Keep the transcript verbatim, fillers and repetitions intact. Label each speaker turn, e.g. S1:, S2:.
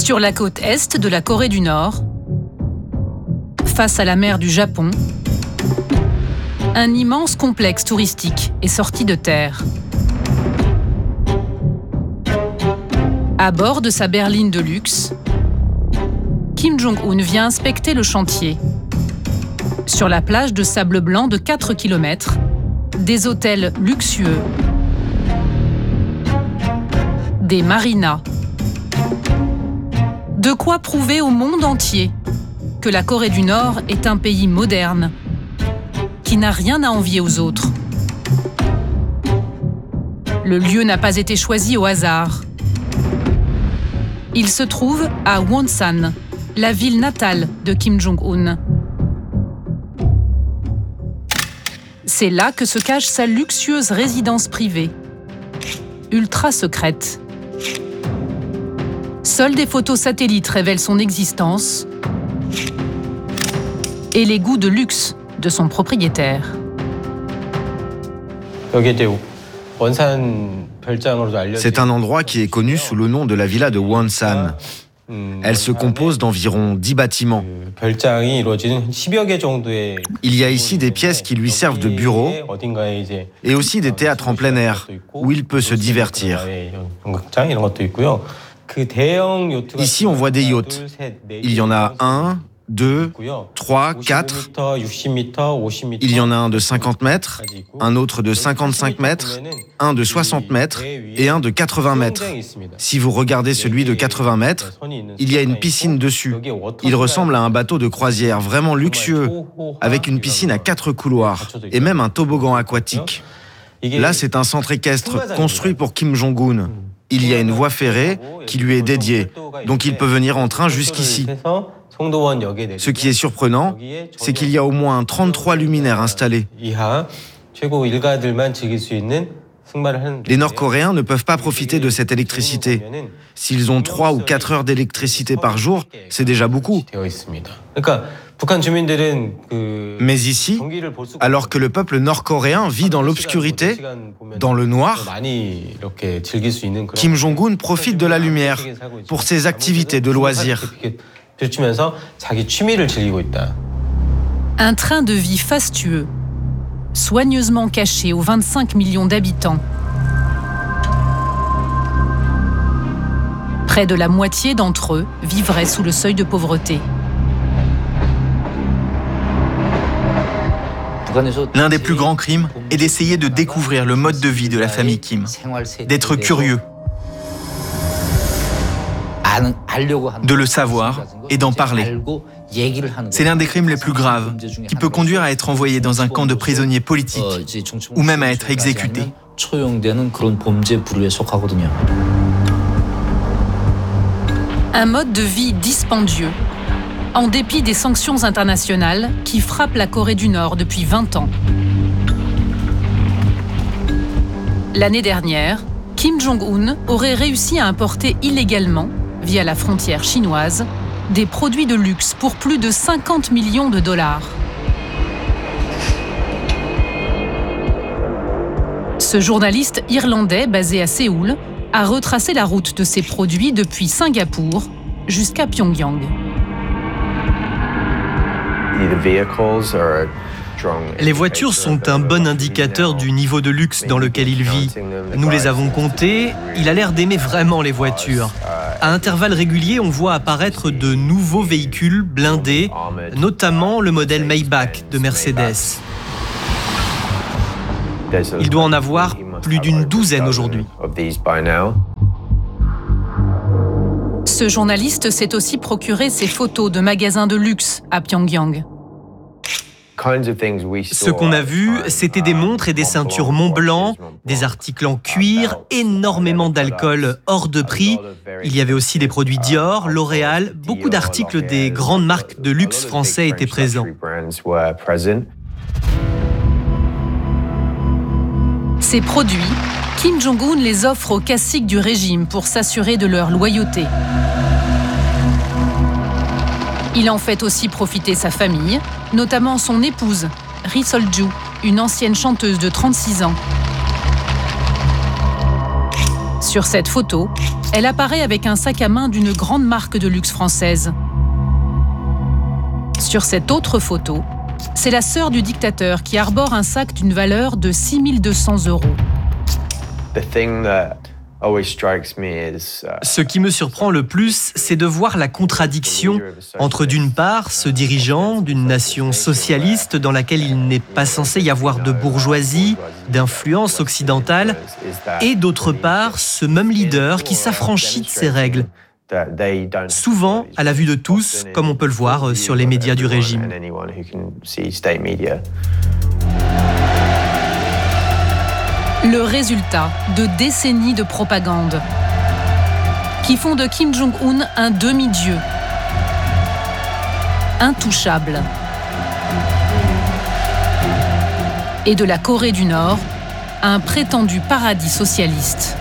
S1: Sur la côte est de la Corée du Nord, face à la mer du Japon, un immense complexe touristique est sorti de terre. À bord de sa berline de luxe, Kim Jong-un vient inspecter le chantier. Sur la plage de sable blanc de quatre kilomètres, des hôtels luxueux, des marinas. De quoi prouver au monde entier que la Corée du Nord est un pays moderne, qui n'a rien à envier aux autres. Le lieu n'a pas été choisi au hasard. Il se trouve à Wonsan, la ville natale de Kim Jong-un. C'est là que se cache sa luxueuse résidence privée, ultra secrète. Seules des photos satellites révèlent son existence et les goûts de luxe de son propriétaire.
S2: C'est un endroit qui est connu sous le nom de la villa de Wonsan. Elle se compose d'environ dix bâtiments. Il y a ici des pièces qui lui servent de bureau et aussi des théâtres en plein air où il peut se divertir. Ici, on voit des yachts. Il y en a un, deux, trois, quatre. Il y en a un de cinquante mètres, un autre de cinquante-cinq mètres, un de soixante mètres et un de quatre-vingts mètres. Si vous regardez celui de quatre-vingts mètres, il y a une piscine dessus. Il ressemble à un bateau de croisière vraiment luxueux, avec une piscine à quatre couloirs et même un toboggan aquatique. Là, c'est un centre équestre construit pour Kim Jong-un. Il y a une voie ferrée qui lui est dédiée, donc il peut venir en train jusqu'ici. Ce qui est surprenant, c'est qu'il y a au moins trente-trois luminaires installés. Les Nord-Coréens ne peuvent pas profiter de cette électricité. S'ils ont trois ou quatre heures d'électricité par jour, c'est déjà beaucoup. Mais ici, alors que le peuple nord-coréen vit dans l'obscurité, dans le noir, Kim Jong-un profite de la lumière pour ses activités de loisirs.
S1: Un train de vie fastueux, soigneusement caché aux vingt-cinq millions d'habitants. Près de la moitié d'entre eux vivraient sous le seuil de pauvreté.
S3: L'un des plus grands crimes est d'essayer de découvrir le mode de vie de la famille Kim, d'être curieux, de le savoir et d'en parler. C'est l'un des crimes les plus graves, qui peut conduire à être envoyé dans un camp de prisonniers politiques ou même à être exécuté.
S1: Un mode de vie dispendieux, en dépit des sanctions internationales qui frappent la Corée du Nord depuis vingt ans. L'année dernière, Kim Jong-un aurait réussi à importer illégalement, via la frontière chinoise, des produits de luxe pour plus de cinquante millions de dollars. Ce journaliste irlandais basé à Séoul a retracé la route de ces produits depuis Singapour jusqu'à Pyongyang.
S4: Les voitures sont un bon indicateur du niveau de luxe dans lequel il vit. Nous les avons comptées, il a l'air d'aimer vraiment les voitures. À intervalles réguliers, on voit apparaître de nouveaux véhicules blindés, notamment le modèle Maybach de Mercedes. Il doit en avoir plus d'une douzaine aujourd'hui.
S1: Ce journaliste s'est aussi procuré ses photos de magasins de luxe à Pyongyang.
S4: Ce qu'on a vu, c'était des montres et des ceintures Montblanc, des articles en cuir, énormément d'alcool hors de prix. Il y avait aussi des produits Dior, L'Oréal, beaucoup d'articles des grandes marques de luxe français étaient présents.
S1: Ces produits, Kim Jong-un les offre aux caciques du régime pour s'assurer de leur loyauté. Il en fait aussi profiter sa famille, notamment son épouse, Ri Sol-ju, une ancienne chanteuse de trente-six ans. Sur cette photo, Elle apparaît avec un sac à main d'une grande marque de luxe française. Sur cette autre photo, c'est la sœur du dictateur qui arbore un sac d'une valeur de six mille deux cents euros.
S4: Ce qui me surprend le plus, c'est de voir la contradiction entre d'une part ce dirigeant d'une nation socialiste dans laquelle il n'est pas censé y avoir de bourgeoisie, d'influence occidentale, et d'autre part ce même leader qui s'affranchit de ces règles, souvent à la vue de tous, comme on peut le voir sur les médias du régime.
S1: Le résultat de décennies de propagande qui font de Kim Jong-un un demi-dieu, intouchable, et de la Corée du Nord un prétendu paradis socialiste.